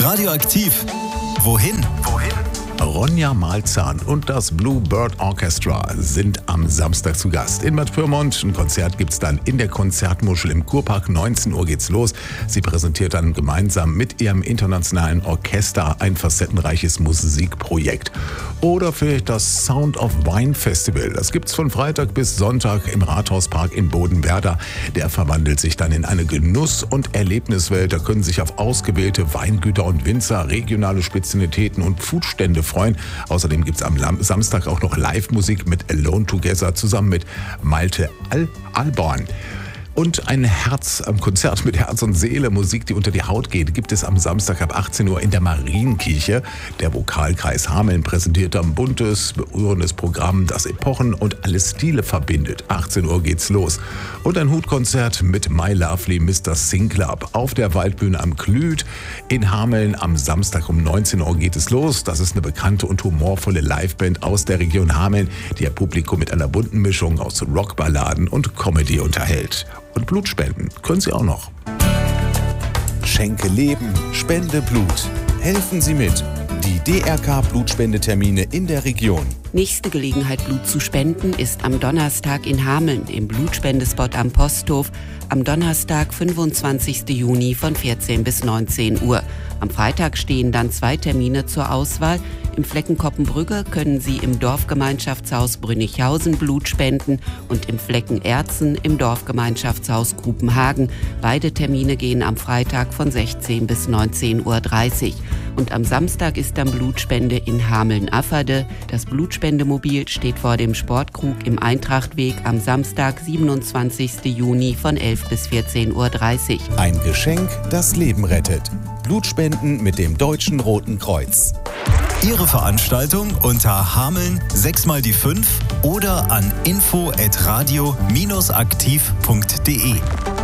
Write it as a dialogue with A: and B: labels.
A: Radioaktiv. Wohin?
B: Ronja Malzahn und das Bluebird Orchestra sind am Samstag zu Gast in Bad Pyrmont. Ein Konzert gibt's dann in der Konzertmuschel im Kurpark. 19 Uhr geht's los. Sie präsentiert dann gemeinsam mit ihrem internationalen Orchester ein facettenreiches Musikprojekt. Oder vielleicht das Sound of Wine Festival. Das gibt's von Freitag bis Sonntag im Rathauspark in Bodenwerder. Der verwandelt sich dann in eine Genuss- und Erlebniswelt. Da können sich auf ausgewählte Weingüter und Winzer, regionale Spezialitäten und Foodstände freuen. Außerdem gibt es am Samstag auch noch Live-Musik mit Alone Together zusammen mit Malte Alborn. Und ein Konzert mit Herz und Seele, Musik, die unter die Haut geht, gibt es am Samstag ab 18 Uhr in der Marienkirche. Der Vokalkreis Hameln präsentiert ein buntes, berührendes Programm, das Epochen und alle Stile verbindet. 18 Uhr geht's los. Und ein Hutkonzert mit My Lovely Mr. Sing Club auf der Waldbühne am Klüt in Hameln. Am Samstag um 19 Uhr geht es los. Das ist eine bekannte und humorvolle Liveband aus der Region Hameln, die ihr Publikum mit einer bunten Mischung aus Rockballaden und Comedy unterhält. Und Blut spenden können Sie auch noch.
C: Schenke Leben, spende Blut. Helfen Sie mit. Die DRK-Blutspendetermine in der Region.
D: Nächste Gelegenheit, Blut zu spenden, ist am Donnerstag in Hameln im Blutspendespot am Posthof. Am Donnerstag, 25. Juni von 14 bis 19 Uhr. Am Freitag stehen dann 2 Termine zur Auswahl. Im Flecken Koppenbrügge können Sie im Dorfgemeinschaftshaus Brünnichhausen Blut spenden und im Flecken Erzen im Dorfgemeinschaftshaus Grupenhagen. Beide Termine gehen am Freitag von 16 bis 19:30 Uhr. Und am Samstag ist dann Blutspende in Hameln-Afferde. Das Blutspendemobil steht vor dem Sportkrug im Eintrachtweg am Samstag, 27. Juni von 11 bis 14:30 Uhr.
C: Ein Geschenk, das Leben rettet. Blutspenden mit dem Deutschen Roten Kreuz.
A: Ihre Veranstaltung unter Hameln 6x5 oder an info@radio-aktiv.de.